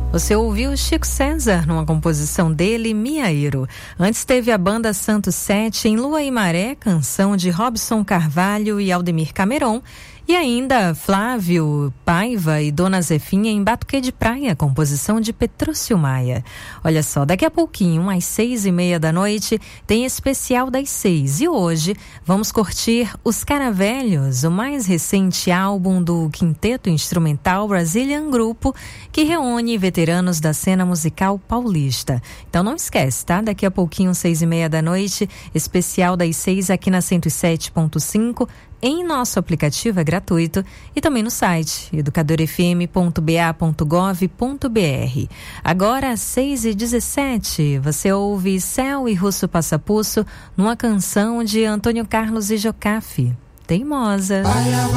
Você ouviu Chico César numa composição dele, Miairo. Antes teve a banda Santo Sete em Lua e Maré, canção de Robson Carvalho e Aldemir Cameron. E ainda Flávio Paiva e Dona Zefinha em Batuque de Praia, composição de Petrúcio Maia. Olha só, daqui a pouquinho, às 6:30 da noite, tem especial das 6. E hoje vamos curtir Os Caravelhos, o mais recente álbum do quinteto instrumental Brazilian Grupo, que reúne veteranos da cena musical paulista. Então não esquece, tá? Daqui a pouquinho, 6:30 da noite, especial das 6 aqui na 107.5, em nosso aplicativo é gratuito e também no site educadorfm.ba.gov.br. Agora às 6:17, você ouve Céu e Russo Passapuço numa canção de Antônio Carlos e Jocafe, Teimosa.